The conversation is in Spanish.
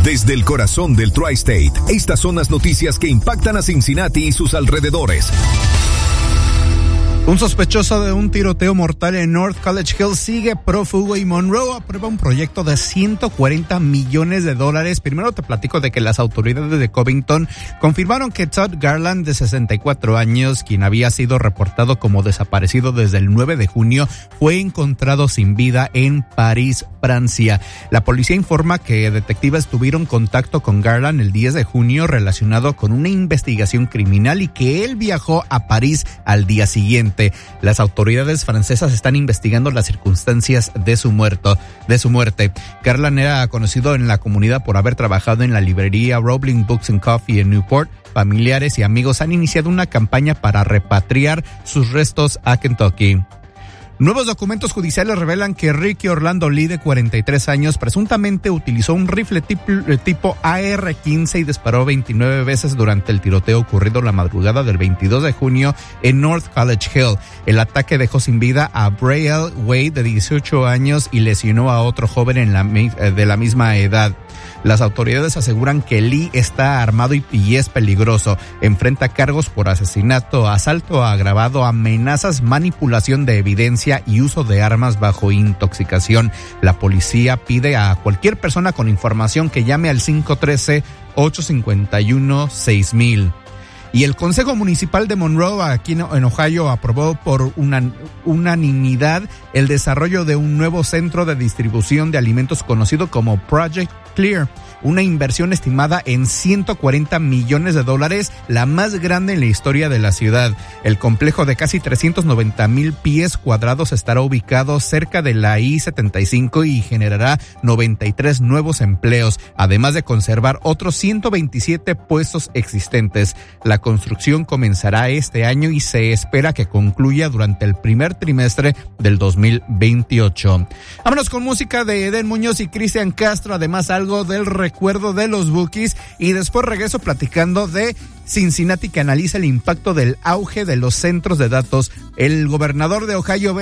Desde el corazón del Tri-State, estas son las noticias que impactan a Cincinnati y sus alrededores. Un sospechoso de un tiroteo mortal en North College Hill sigue prófugo y Monroe aprueba un proyecto de $140 millones. Primero te platico de que las autoridades de Covington confirmaron que Todd Garland, de 64 años, quien había sido reportado como desaparecido desde el 9 de junio, fue encontrado sin vida en París, Francia. La policía informa que detectives tuvieron contacto con Garland el 10 de junio relacionado con una investigación criminal y que él viajó a París al día siguiente. Las autoridades francesas están investigando las circunstancias de su muerte. Garland era conocido en la comunidad por haber trabajado en la librería Roebling Books and Coffee en Newport. Familiares y amigos han iniciado una campaña para repatriar sus restos a Kentucky. Nuevos documentos judiciales revelan que Ricky Orlando Lee, de 43 años, presuntamente utilizó un rifle tipo AR-15 y disparó 29 veces durante el tiroteo ocurrido la madrugada del 22 de junio en North College Hill. El ataque dejó sin vida a Braille Wade, de 18 años, y lesionó a otro joven de la misma edad. Las autoridades aseguran que Lee está armado y es peligroso. Enfrenta cargos por asesinato, asalto agravado, amenazas, manipulación de evidencia y uso de armas bajo intoxicación. La policía pide a cualquier persona con información que llame al 513-851-6000. Y el Consejo Municipal de Monroe, aquí en Ohio, aprobó por unanimidad el desarrollo de un nuevo centro de distribución de alimentos conocido como Project Clear, una inversión estimada en $140 millones, la más grande en la historia de la ciudad. El complejo de casi 390,000 pies cuadrados estará ubicado cerca de la I-75 y generará 93 nuevos empleos, además de conservar otros 127 puestos existentes. La construcción comenzará este año y se espera que concluya durante el primer trimestre del 2028. Vámonos con música de Eden Muñoz y Cristian Castro, además algo del recuerdo de los Bookies, y después regreso platicando de Cincinnati, que analiza el impacto del auge de los centros de datos. El gobernador de Ohio